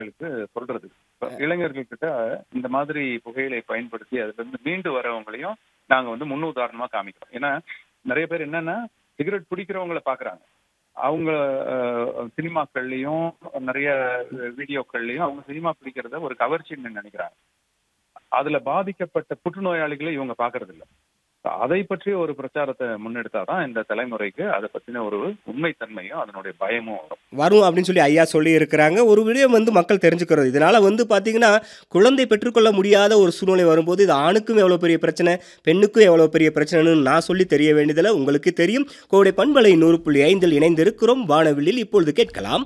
சொல்றது. இளைஞர்கள் கிட்ட இந்த மாதிரி புகையிலை பயன்படுத்தி அதுல இருந்து மீண்டு வரவங்களையும் நாங்க முன் உதாரணமா காமிக்கிறோம். ஏன்னா நிறைய பேர் என்னன்னா சிகரெட் பிடிக்கிறவங்களை பாக்குறாங்க. அவங்க சினிமாக்கள்லயும் நிறைய வீடியோக்கள்லயும் அவங்க சினிமா பிடிக்கிறத ஒரு கவர்ச்சின்னு நினைக்கிறாங்க. அதுல பாதிக்கப்பட்ட புற்றுநோயாளிகளை இவங்க பாக்குறது இல்லை. அதை பற்றி ஒரு பிரச்சாரத்தை முன்னெடுத்தாதான் இந்த தலைமுறைக்கு அதை பத்தின ஒரு உண்மைத்தன்மையும் அதனுடைய பயமும் வரும் அப்படின்னு சொல்லி ஐயா சொல்லி இருக்கிறாங்க. ஒரு விடயம் மக்கள் தெரிஞ்சுக்கிறது. இதனால பார்த்தீங்கன்னா குழந்தை பெற்றுக்கொள்ள முடியாத ஒரு சூழ்நிலை வரும்போது இது ஆணுக்கும் எவ்வளோ பெரிய பிரச்சனை, பெண்ணுக்கும் எவ்வளோ பெரிய பிரச்சனைன்னு நான் சொல்லி தெரிய வேண்டியதில்லை, உங்களுக்கு தெரியும். கோடை பண்பலை 100.5 இணைந்திருக்கிறோம். வானவில்லில் இப்பொழுது கேட்கலாம்.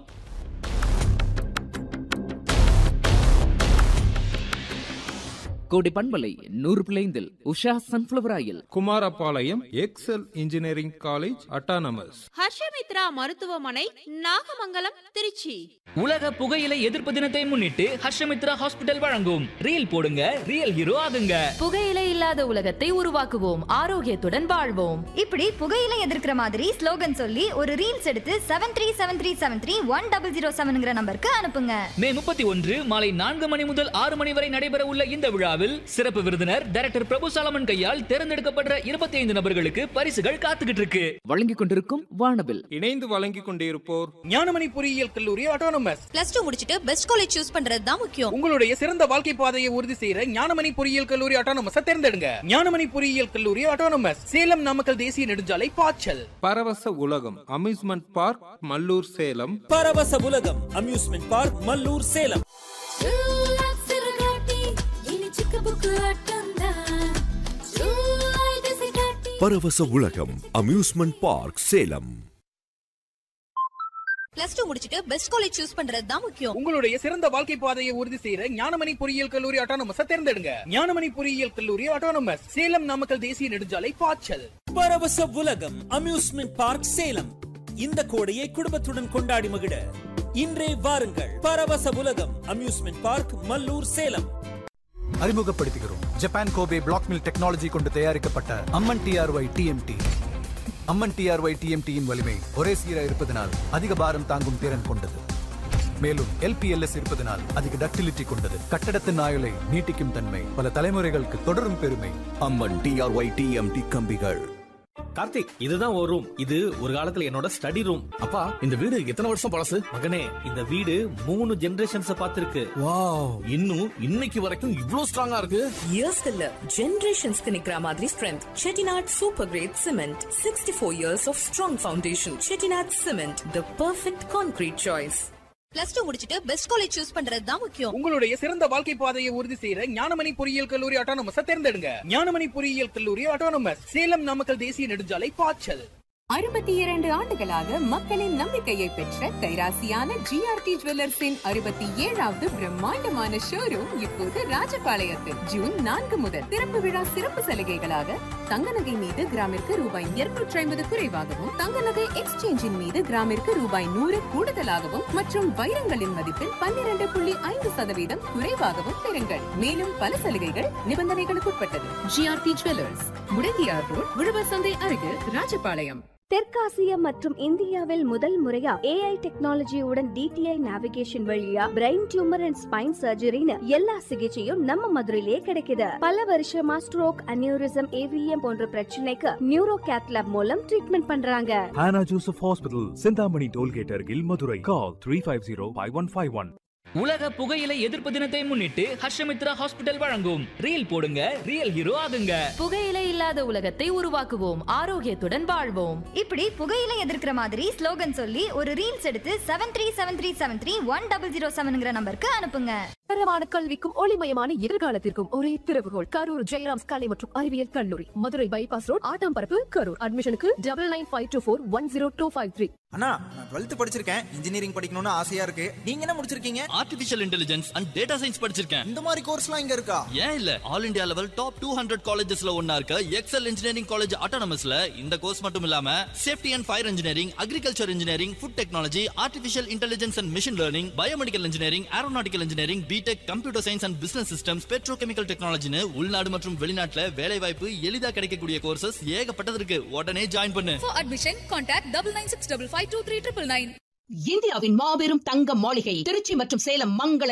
கோடை பண்பலை 100.5 Usha sunflower oil, Kumarapalayam XL engineering college autonomous, Harshamitra மருத்துவமனை, நாகமங்கலம், திருச்சி. உலக புகையிலை எதிர்ப்பு தினத்தை முன்னிட்டு ஹர்ஷமித்ரா ஹாஸ்பிடல் வழங்கும் ரீல் போடுங்க ரியல் ஹீரோ ஆகுங்க. புகையிலை இல்லாத உலகத்தை உருவாக்குவோம், ஆரோக்கியத்துடன் வாழ்வோம். இப்படி புகையிலை எதிர்க்கிற மாதிரி ஸ்லோகன் சொல்லி ஒரு ரீல்ஸ் எடுத்து 7373731007ங்கிற நம்பருக்கு அனுப்புங்க. மே 31 மாலை 4 மணி முதல் 6 மணி வரை நடைபெற உள்ள இந்த விழாவில் சிறப்பு விருந்தினர் டைரக்டர் பிரபு சாலமன் கையால் தேர்ந்தெடுக்கப்பட்ட 25 நபர்களுக்கு பரிசுகள் காத்துக்கிட்டு இருக்கு. வழங்கிக் கொண்டிருக்கும் வானவில். இணைந்து வழங்கிக் கொண்டிருப்போர் ஞானமணி பொறியியல் கல்லூரி அட்டானமஸ். +2 முடிச்சிட்டு பெஸ்ட் காலேஜ் சூஸ் பண்றது தான் முக்கியம். உங்களுடைய சிறந்த வாழ்க்கை பாதையை உறுதி செய்யற ஞானமணி பொறியியல் கல்லூரி அட்டானமஸ் தேர்ந்தெடுங்க. ஞானமணி பொறியியல் கல்லூரி அட்டானமஸ், சேலம் நாமக்கல் தேசிய நெடுஞ்சாலை, பாய்ச்சல். பரவச உலகம் அம்யூஸ்மெண்ட் பார்க், மல்லூர், சேலம். பரவச உலகம் அம்யூஸ்மெண்ட் பார்க், மல்லூர், சேலம். பரவச உலகம் அம்யூஸ்மெண்ட் பார்க், சேலம். +2 முடிச்சிட்டு பெஸ்ட் காலேஜ் சூஸ் பண்றது தான் முக்கியம். உங்களுடைய சிறந்த வாழ்க்கை பாதையை உறுதி செய்யற ஞானமணி பொறியியல் கல்லூரி அட்டானமஸ் தேர்ந்தெடுங்க. ஞானமணி பொறியியல் கல்லூரி அட்டானமஸ், சேலம் நாமக்கல் தேசிய நெடுஞ்சாலை, பாய்ச்சல். பரவச உலகம் அம்யூஸ்மெண்ட் பார்க், சேலம். இந்த கோடையை குடும்பத்துடன் கொண்டாடி மகிழ இன்றே வாருங்கள். பரவச உலகம் அம்யூஸ்மெண்ட் பார்க், மல்லூர், சேலம். அறிமுகப்படுத்துகிறோம் Japan Kobe black mill technology கொண்டு தயாரிக்கப்பட்ட அம்மன் டிஆர்ஒய் டிஎம்டி. அம்மன் டிஆர்ஒய் டிஎம்டியின் வலிமை ஒரே சீராக இருப்பதனால் அதிக பாரம் தாங்கும் திறன் கொண்டது. மேலும் எல்பிஎல்எஸ் இருப்பதனால் அதிக டக்டிலிட்டி கொண்டது. கட்டடத்தின் ஆயுளை நீட்டிக்கும் தன்மை, பல தலைமுறைகளுக்கு தொடரும் பெருமை. அம்மன் டிஆர்ஒய் டிஎம்டி கம்பிகள். கார்த்திக், இதுதான் ஒரு ரூம். இது ஒரு காலத்துல என்னோட ஸ்டடி ரூம். அப்பா, இந்த வீடு எத்தனை வருஷம் பழசு? மகனே, இந்த வீடு 3 ஜெனரேஷன்ஸ் பார்த்திருக்கு. வாவ், இன்னும் இன்னைக்கு வரைக்கும் இவ்ளோ ஸ்ட்ராங்கா இருக்கு. இயர்ஸ் இல்ல, ஜெனரேஷன்ஸ்க்கு நிக்கிற மாதிரி strength. Chettinad super great cement, 64 years of strong foundation. Chettinad cement, the perfect concrete choice. +2 முடிச்சிட்டு பெஸ்ட் காலேஜ் சூஸ் பண்றது தான் முக்கியம். உங்களுடைய சிறந்த வாழ்க்கை பாதையை உறுதி செய்யற ஞானமணி பொறியியல் கல்லூரி அட்டானமஸ் தேர்ந்தெடுங்க. ஞானமணி பொறியியல் கல்லூரி அட்டானமஸ், சேலம் நாமக்கல் தேசிய நெடுஞ்சாலை, பாய்ச்சல். 62 ஆண்டுகளாக மக்களின் நம்பிக்கையை பெற்ற கைராசியான ஜிஆர்டி ஜுவல்லர்ஸின் 67வது பிரம்மாண்டமான ஷோரூம் இப்போது ராஜபாளையத்தில் ஜூன் 4 முதல் திறப்பு விழா சிறப்பு சலுகைகளாக தங்க நகை மீது கிராமிற்கு ரூபாய் 250 குறைவாகவும், தங்க நகை எக்ஸ்சேஞ்சின் மீது கிராமிற்கு ரூபாய் 100 கூடுதலாகவும் மற்றும் வைரங்களின் மதிப்பில் 12.5% குறைவாகவும் பெறுங்கள். மேலும் பல சலுகைகள் நிபந்தனைகளுக்கு உட்பட்டது. ஜிஆர்டி ஜுவல்லர்ஸ், முடங்கியார் ரோட், உழவர் சந்தை அருகில், ராஜபாளையம். தெற்காசிய மற்றும் இந்தியாவில் முதல் முறையா AI டெக்னாலஜியுடன் DTI நேவிகேஷன் வழியா பிரெயின் டியூமர் அண்ட் ஸ்பைன் சர்ஜரின்னு எல்லா சிகிச்சையும் நம்ம மதுரையிலே கிடைக்குது. பல வருஷமா ஸ்ட்ரோக், அனியூரிசம், AVM போன்ற பிரச்சனைக்கு நியூரோ கேத்லாப் மூலம் ட்ரீட்மெண்ட் பண்றாங்க. Hannah Joseph Hospital, Chintamani tollgate அருகில், மதுரை. Call 350-5151. உலக புகையிலை எதிர்ப்பு தினத்தை முன்னிட்டு ஹர்ஷமித்ரா ஹாஸ்பிடல் வழங்கும் ரீல் போடுங்க ரியல் ஹீரோ ஆகுங்க. புகையிலை இல்லாத உலகத்தை உருவாக்குவோம், ஆரோக்கியத்துடன் வாழ்வோம். இப்படி புகையிலை எதிர்க்கிற மாதிரி ஸ்லோகன் சொல்லி ஒரு ரீல்ஸ் எடுத்து 7373731007ங்கிற நம்பருக்கு அனுப்புங்க. தரமான கல்விக்கும் ஒளிமயமான எதிர்காலத்திற்கும் ஒரே திறவுகோல் கரூர் ஜெயராம்ஸ் கலை மற்றும் அறிவியல் கல்லூரி, மதுரை பைபாஸ் ரோட், ஆட்டாம்பரப்பு, கரூர். அட்மிஷனுக்கு 9952410253. அண்ணா, நான் 12th படிச்சிருக்கேன். இன்ஜினியரிங் படிக்கணும்னு ஆசையா இருக்கு. நீங்க என்ன முடிச்சிருக்கீங்க? Artificial intelligence and data science படிச்சிருக்கேன். இந்த மாதிரி கோர்ஸ்லாம் இங்க இருக்கா? ஏன் இல்ல, ஆல் இந்தியா லெவல் டாப் 200 காலேஜஸ்ல ஒன்னா இருக்க எக்ஸல் இன்ஜினியரிங் காலேஜ் அட்டானமஸ்ல இந்த கோர்ஸ் மட்டும் இல்லாம safety and fire engineering, agriculture engineering, food technology, artificial intelligence and machine learning, biomedical engineering, aeronautical engineering, BTech, computer science and business systems, petrochemical டெக்னாலஜின்னு உள்நாடு மற்றும் வெளிநாட்டுல வேலை வாய்ப்பு எளிதா கிடைக்கக்கூடிய கோர்சஸ் ஏகப்பட்டது இருக்கு. உடனே ஜாயின் பண்ணு. For admission, contact 9965523999. இந்தியாவின் மாபெரும் தங்க மாளிகை திருச்சி மற்றும் சேலம் மங்கள